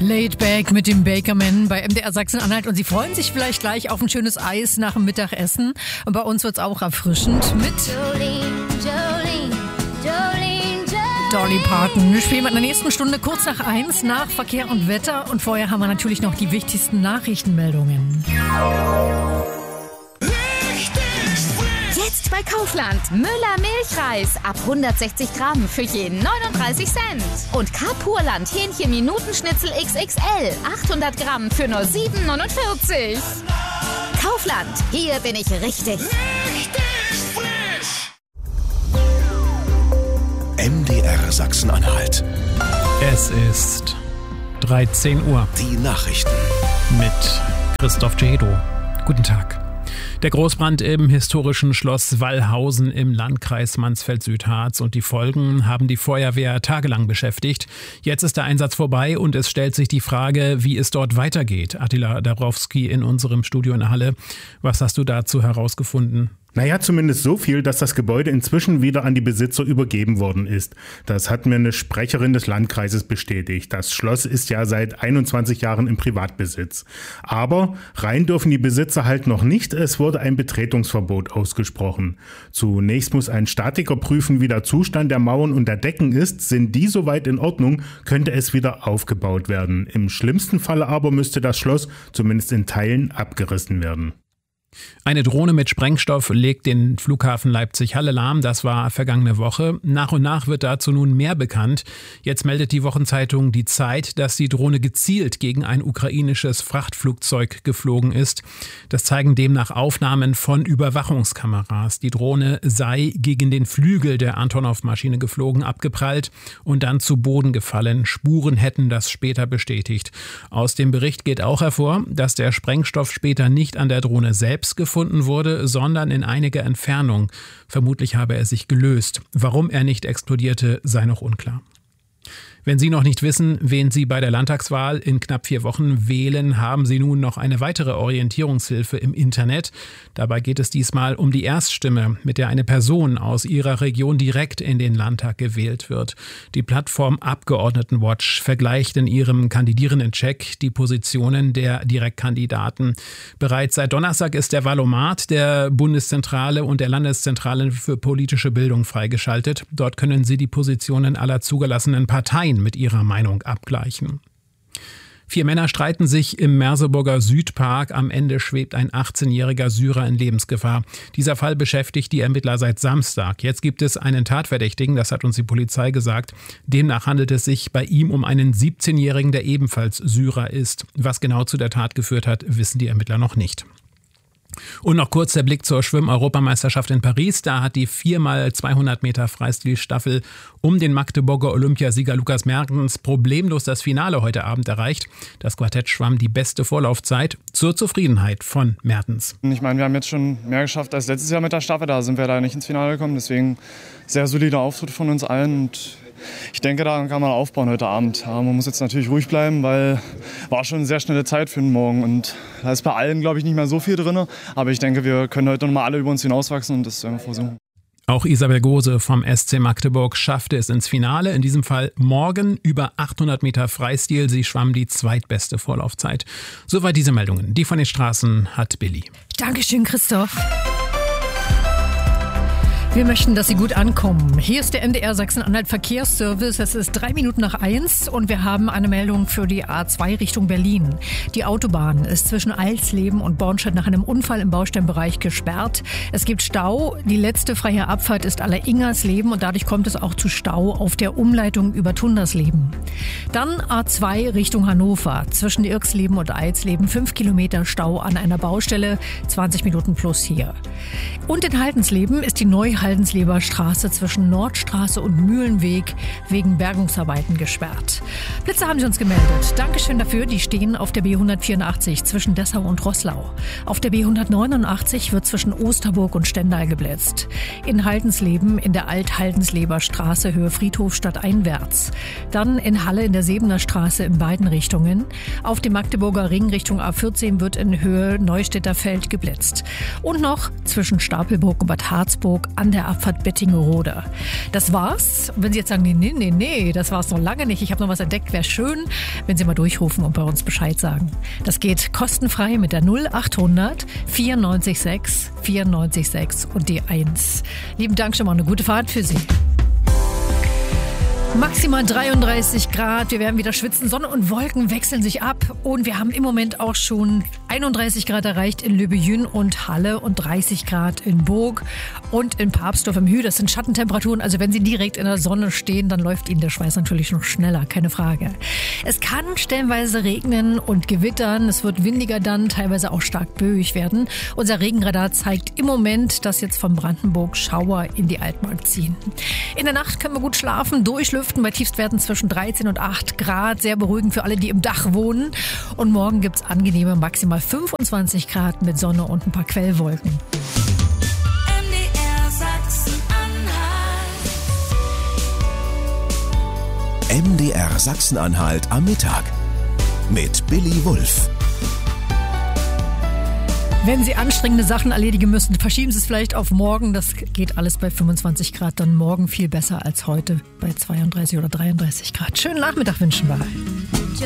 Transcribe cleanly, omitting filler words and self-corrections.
Laid Back mit dem Bakerman bei MDR Sachsen-Anhalt und Sie freuen sich vielleicht gleich auf ein schönes Eis nach dem Mittagessen und bei uns wird's auch erfrischend mit Dolly Parton. Wir spielen in der nächsten Stunde kurz nach 1 nach Verkehr und Wetter und vorher haben wir natürlich noch die wichtigsten Nachrichtenmeldungen. Jetzt bei Kaufland. Müller Milchreis ab 160 Gramm für jeden 39 Cent. Und Carpurland Hähnchen-Minutenschnitzel XXL 800 Gramm für nur 7,49. Kaufland, hier bin ich richtig. MDR Sachsen-Anhalt. Es ist 13 Uhr. Die Nachrichten Mit Christoph Cedo. Guten Tag. Der Großbrand im historischen Schloss Wallhausen im Landkreis Mansfeld-Südharz und die Folgen haben die Feuerwehr tagelang beschäftigt. Jetzt ist der Einsatz vorbei und es stellt sich die Frage, wie es dort weitergeht. Attila Dabrowski in unserem Studio in der Halle. Was hast du dazu herausgefunden? Naja, zumindest so viel, dass das Gebäude inzwischen wieder an die Besitzer übergeben worden ist. Das hat mir eine Sprecherin des Landkreises bestätigt. Das Schloss ist ja seit 21 Jahren im Privatbesitz. Aber rein dürfen die Besitzer halt noch nicht. Es wurde ein Betretungsverbot ausgesprochen. Zunächst muss ein Statiker prüfen, wie der Zustand der Mauern und der Decken ist. Sind die soweit in Ordnung, könnte es wieder aufgebaut werden. Im schlimmsten Falle aber müsste das Schloss zumindest in Teilen abgerissen werden. Eine Drohne mit Sprengstoff legt den Flughafen Leipzig-Halle lahm. Das war vergangene Woche. Nach und nach wird dazu nun mehr bekannt. Jetzt meldet die Wochenzeitung Die Zeit, dass die Drohne gezielt gegen ein ukrainisches Frachtflugzeug geflogen ist. Das zeigen demnach Aufnahmen von Überwachungskameras. Die Drohne sei gegen den Flügel der Antonov-Maschine geflogen, abgeprallt und dann zu Boden gefallen. Spuren hätten das später bestätigt. Aus dem Bericht geht auch hervor, dass der Sprengstoff später nicht an der Drohne selbst gefunden wurde, sondern in einiger Entfernung. Vermutlich habe er sich gelöst. Warum er nicht explodierte, sei noch unklar. Wenn Sie noch nicht wissen, wen Sie bei der Landtagswahl in knapp 4 Wochen wählen, haben Sie nun noch eine weitere Orientierungshilfe im Internet. Dabei geht es diesmal um die Erststimme, mit der eine Person aus Ihrer Region direkt in den Landtag gewählt wird. Die Plattform Abgeordnetenwatch vergleicht in ihrem Kandidierenden-Check die Positionen der Direktkandidaten. Bereits seit Donnerstag ist der Valomat der Bundeszentrale und der Landeszentrale für politische Bildung freigeschaltet. Dort können Sie die Positionen aller zugelassenen Parteien mit ihrer Meinung abgleichen. 4 Männer streiten sich im Merseburger Südpark. Am Ende schwebt ein 18-jähriger Syrer in Lebensgefahr. Dieser Fall beschäftigt die Ermittler seit Samstag. Jetzt gibt es einen Tatverdächtigen, das hat uns die Polizei gesagt. Demnach handelt es sich bei ihm um einen 17-jährigen, der ebenfalls Syrer ist. Was genau zu der Tat geführt hat, wissen die Ermittler noch nicht. Und noch kurz der Blick zur Schwimm-Europameisterschaft in Paris. Da hat die 4x200 Meter Freistilstaffel um den Magdeburger Olympiasieger Lukas Mertens problemlos das Finale heute Abend erreicht. Das Quartett schwamm die beste Vorlaufzeit zur Zufriedenheit von Mertens. Ich meine, wir haben jetzt schon mehr geschafft als letztes Jahr mit der Staffel. Da sind wir leider nicht ins Finale gekommen. Deswegen sehr solider Auftritt von uns allen. Und ich denke, daran kann man aufbauen heute Abend. Aber man muss jetzt natürlich ruhig bleiben, weil war schon eine sehr schnelle Zeit für den Morgen. Und da ist bei allen, glaube ich, nicht mehr so viel drin. Aber ich denke, wir können heute noch mal alle über uns hinauswachsen und das werden wir versuchen. Auch Isabel Gose vom SC Magdeburg schaffte es ins Finale. In diesem Fall morgen über 800 Meter Freistil. Sie schwamm die zweitbeste Vorlaufzeit. Soweit diese Meldungen. Die von den Straßen hat Billy. Dankeschön, Christoph. Wir möchten, dass Sie gut ankommen. Hier ist der MDR Sachsen-Anhalt Verkehrsservice. Es ist 3 Minuten nach 1 und wir haben eine Meldung für die A2 Richtung Berlin. Die Autobahn ist zwischen Eilsleben und Bornstedt nach einem Unfall im Bausteinbereich gesperrt. Es gibt Stau. Die letzte freie Abfahrt ist Alleringersleben und dadurch kommt es auch zu Stau auf der Umleitung über Tundersleben. Dann A2 Richtung Hannover. Zwischen Irksleben und Eilsleben 5 Kilometer Stau an einer Baustelle. 20 Minuten plus hier. Und in Haldensleben ist die Neuhaldensleber Straße zwischen Nordstraße und Mühlenweg wegen Bergungsarbeiten gesperrt. Blitzer haben Sie uns gemeldet. Dankeschön dafür. Die stehen auf der B184 zwischen Dessau und Roßlau. Auf der B189 wird zwischen Osterburg und Stendal geblitzt. In Haldensleben in der Alt-Haldensleber Straße Höhe Friedhof stadteinwärts. Dann in Halle in der Sebener Straße in beiden Richtungen. Auf dem Magdeburger Ring Richtung A14 wird in Höhe Neustädter Feld geblitzt. Und noch zwischen Stapelburg und Bad Harzburg an an der Abfahrt Bettingerode. Das war's. Und wenn Sie jetzt sagen, nee, das war's noch lange nicht, ich habe noch was entdeckt, wäre schön, wenn Sie mal durchrufen und bei uns Bescheid sagen. Das geht kostenfrei mit der 0800 94 6 und die 1. Lieben Dank schon mal, eine gute Fahrt für Sie. Maximal 33 Grad, wir werden wieder schwitzen, Sonne und Wolken wechseln sich ab und wir haben im Moment auch schon 31 Grad erreicht in Löbejün und Halle und 30 Grad in Burg und in Papsdorf im Hü. Das sind Schattentemperaturen, also wenn Sie direkt in der Sonne stehen, dann läuft Ihnen der Schweiß natürlich noch schneller, keine Frage. Es kann stellenweise regnen und gewittern, es wird windiger dann, teilweise auch stark böig werden. Unser Regenradar zeigt im Moment, dass jetzt von Brandenburg Schauer in die Altmark ziehen. In der Nacht können wir gut schlafen, durchlüften bei Tiefstwerten zwischen 13 und 8 Grad. Sehr beruhigend für alle, die im Dach wohnen. Und morgen gibt es angenehme maximal 25 Grad mit Sonne und ein paar Quellwolken. MDR Sachsen-Anhalt. MDR Sachsen-Anhalt am Mittag mit Billy Wulff. Wenn Sie anstrengende Sachen erledigen müssen, verschieben Sie es vielleicht auf morgen. Das geht alles bei 25 Grad dann morgen viel besser als heute bei 32 oder 33 Grad. Schönen Nachmittag wünschen wir.